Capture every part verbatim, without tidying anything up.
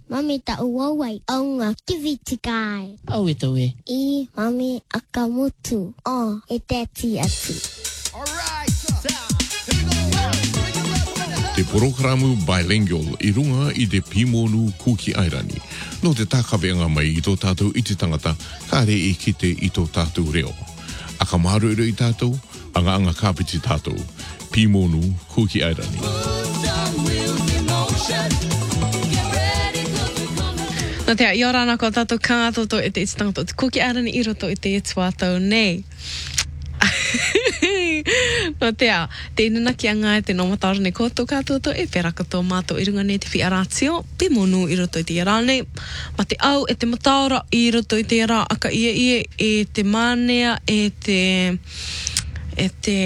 Mami ta uwawai ang activity guy. Au e tau e. I mami akamutu. Oh, e teti atu. Te programa bilingual I runga I te Pimonu Kuki Airani. No te takawenga mai I tō tātou I te tangata, ka re e kite I tō tātou reo. A ka maru iro I tātou, anga anga kāpiti tātou. Pimonu Kuki Airani. No te I orana ko tātou kātoto e te iti tangata. Te Kuki Airani I roto I te e tuatau nei. No te a, te inana ki anga e te nomatara ne koutou kātoto e peraka tō mātou I runga ne te whi aratio, pe monu I roto I te ara nei. Ma te au e te mataora I roto I te ara aka ia ia e te mānea e te e te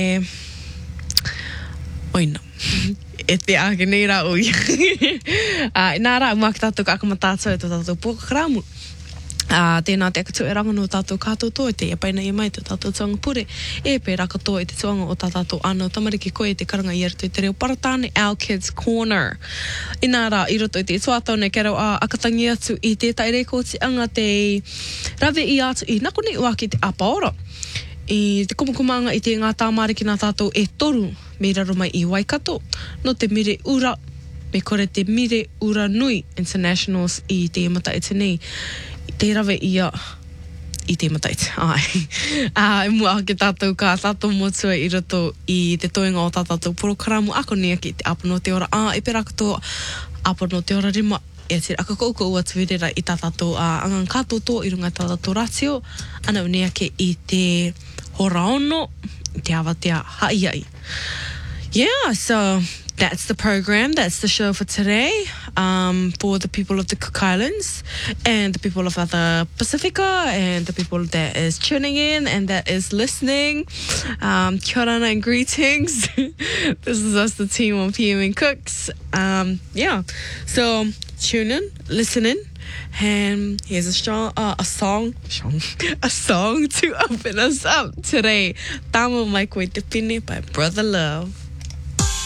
oina. E te ake nei rā ui. uh, nā rā, umaki tātou ka akamatātou e tō tātou pōkakaramu. Uh, tēnā te akatu e ranga no tātou kātoto e te e paina e mai te tātou tuanga pure e pē rakato e te tuanga o tātou anō tamariki koe e te karanga I arato I te reo paratāne Our Kids Corner. I nā rā, I roto I te tuatau nei kero a akatangi atu I tētai rekoti anga te rawe I atu I nakone uaki te apaora. I te kumukumanga I te ngā tāmariki nā tātou e toru me raro mai I Waikato no te mire ura me kore te mire ura nui internationals I te mata e te nei. Te rawe ia I te mataiti. Ai. Ah, e mua ke tātou ka tātou motua I roto I te toenga o tātou porokaramu ako nia ki te apono te ora. Ah, e pera kato apono te ora rima e te aka kouko ua tuirera I tātou uh, angang kātoto I runga tātou ratio. Ana unia ke I te horaono, I te awatea haiai. Yeah, so that's the program. That's the show for today. Um, for the people of the Cook Islands and the people of the Pacifica and the people that is tuning in and that is listening. Um, kia ora and greetings. This is us, the team on P M N Cooks. Um, yeah, so tune in, listen in. And here's a strong, uh, a song, a song to open us up today. Tamo mai koe te pine by Brother Love.